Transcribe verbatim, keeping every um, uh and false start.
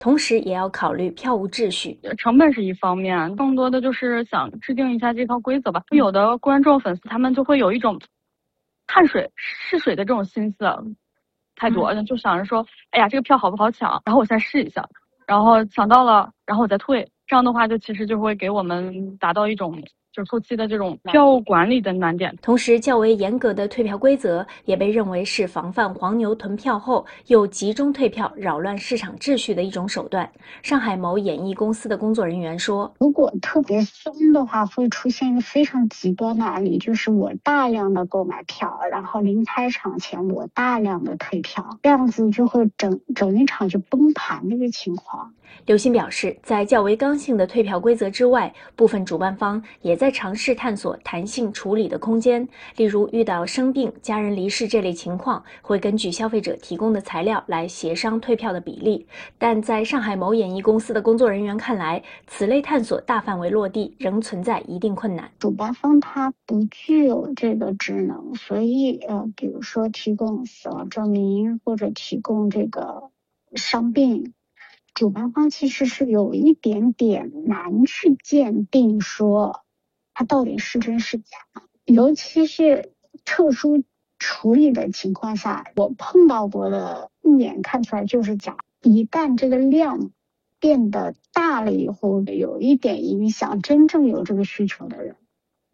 同时也要考虑票务秩序。 成本是一方面，更多的就是想制定一下这套规则吧。有的观众粉丝他们就会有一种看水试水的这种心思太多，就想着说，哎呀，这个票好不好抢，然后我先试一下，然后抢到了，然后我再退。这样的话，就其实就会给我们达到一种就是后期的这种票务管理的难点。 同时，较为严格的退票规则也被认为是防范黄牛囤票后又集中退票、扰乱市场秩序的一种手段。上海某演艺公司的工作人员说， 如果特别松的话，会出现一个非常极端的案例，就是我大量的购买票，然后临开场前我大量的退票，这样子就会整整一场就崩盘这个情况。 刘鑫表示，在较为刚性的退票规则之外，部分主办方也在尝试探索弹性处理的空间。例如，遇到生病、家人离世这类情况，会根据消费者提供的材料来协商退票的比例。但在上海某演艺公司的工作人员看来，此类探索大范围落地仍存在一定困难。 主办方他不具有这个职能，所以呃，比如说提供死亡证明或者提供这个伤病。主办方其实是有一点点难去鉴定说它到底是真是假，尤其是特殊处理的情况下，我碰到过的一眼看出来就是假。一旦这个量变得大了以后，有一点影响真正有这个需求的人。